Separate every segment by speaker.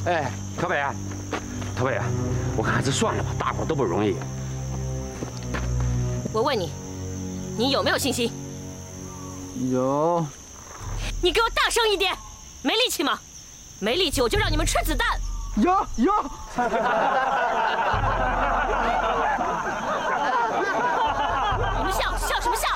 Speaker 1: 哎，特北，特北，我看还是算了吧，大伙都不容易。
Speaker 2: 我问你，你有没有信心？
Speaker 3: 有。
Speaker 2: 你给我大声一点！没力气吗？没力气我就让你们吃子弹。
Speaker 3: 有。
Speaker 2: 你们笑什么笑？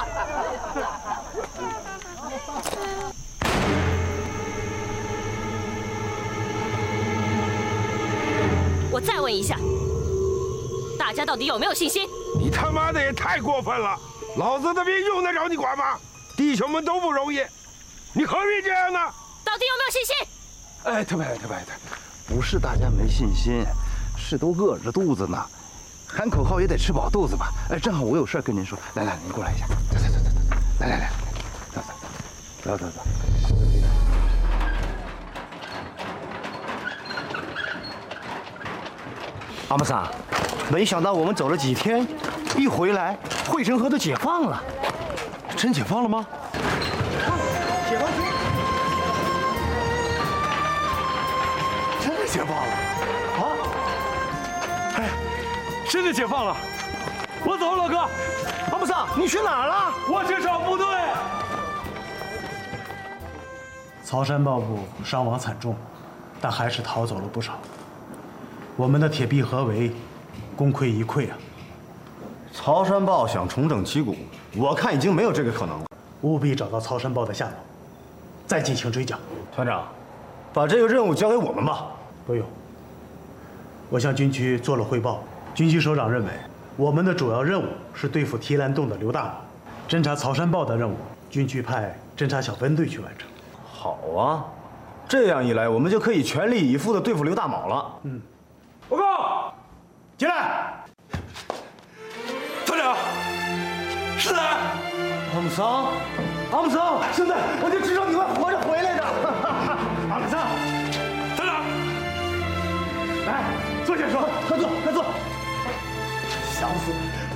Speaker 2: 我再问一下，大家到底有没有信心？
Speaker 4: 你他妈的也太过分了！老子的命用得着你管吗？弟兄们都不容易，你何必这样呢？
Speaker 2: 到底有没有信心？
Speaker 3: 哎，特别，不是大家没信心，是都饿着肚子呢。喊口号也得吃饱肚子吧？哎，正好我有事跟您说。来，您过来一下。走，来，走。
Speaker 5: 阿木桑，没想到我们走了几天，一回来，汇成河都解放了。
Speaker 3: 真解放了吗？
Speaker 5: 解放区真的解放了啊！哎，真的解放了！我走了，老哥。阿木桑，你去哪儿了？
Speaker 4: 我去找部队。
Speaker 6: 曹山豹部伤亡惨重，但还是逃走了不少。我们的铁壁合围，功亏一篑啊！
Speaker 5: 曹山豹想重整旗鼓，我看已经没有这个可能了。
Speaker 6: 务必找到曹山豹的下落，再进行追剿。
Speaker 5: 团长，把这个任务交给我们吧。
Speaker 6: 不用，我向军区做了汇报，军区首长认为我们的主要任务是对付提篮洞的刘大毛，侦察曹山豹的任务，军区派侦察小分队去完成。
Speaker 5: 好啊，这样一来，我们就可以全力以赴地对付刘大毛了。
Speaker 4: 报告，
Speaker 6: 进来。
Speaker 4: 团长，是的。
Speaker 5: 阿木桑，兄弟，我就知道你会活着回来的。
Speaker 6: 阿木桑，
Speaker 4: 团长，
Speaker 6: 来，坐下说，快坐。
Speaker 5: 想死！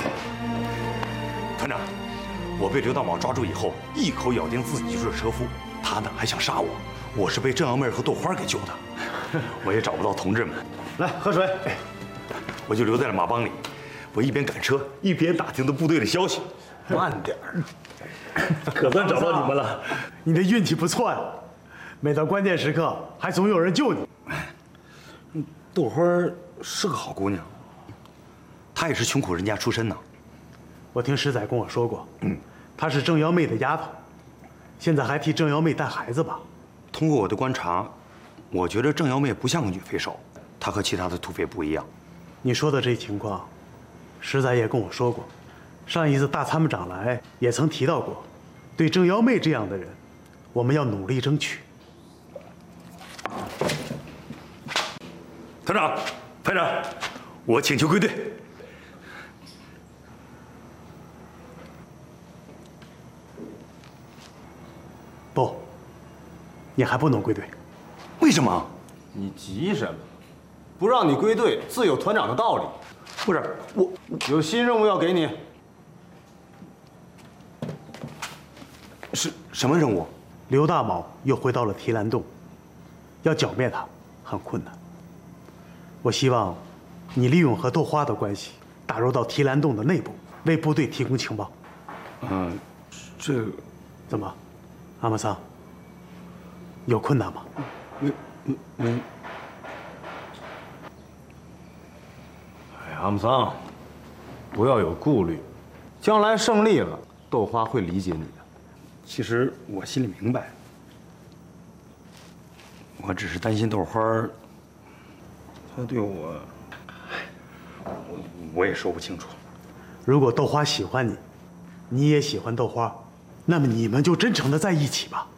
Speaker 7: 团长，我被刘大毛抓住以后，一口咬定自己就是车夫，他呢还想杀我，我是被郑瑶妹和豆花给救的，我也找不到同志们。
Speaker 5: 来喝水。
Speaker 7: 我就留在了马帮里，我一边赶车，一边打听着部队的消息。
Speaker 5: 慢点儿。
Speaker 6: 可算找到你们了，你的运气不错呀！每到关键时刻，还总有人救你。
Speaker 7: 豆花是个好姑娘，她也是穷苦人家出身呢。
Speaker 6: 我听石仔跟我说过，她是郑瑶妹的丫头，现在还替郑瑶妹带孩子吧？
Speaker 7: 通过我的观察，我觉得郑瑶妹不像个女匪首，她和其他的土匪不一样。
Speaker 6: 你说的这情况，石仔也跟我说过，上一次大参谋长来也曾提到过，对郑瑶妹这样的人，我们要努力争取。
Speaker 7: 团长，排长，我请求归队。
Speaker 6: 不，你还不能归队。
Speaker 7: 为什么？
Speaker 5: 你急什么？不让你归队，自有团长的道理。
Speaker 7: 不是我
Speaker 5: 有新任务要给你。
Speaker 7: 是什么任务？
Speaker 6: 刘大毛又回到了提篮洞，要剿灭他很困难。我希望你利用和豆花的关系，打入到提篮洞的内部，为部队提供情报。
Speaker 7: 这
Speaker 6: 怎么，阿木桑，有困难吗？
Speaker 7: 没。
Speaker 5: 哎，阿木桑，不要有顾虑，将来胜利了，豆花会理解你的。
Speaker 7: 其实我心里明白，我只是担心豆花，他对我，我也说不清楚。
Speaker 6: 如果豆花喜欢你，你也喜欢豆花，那么你们就真诚的在一起吧。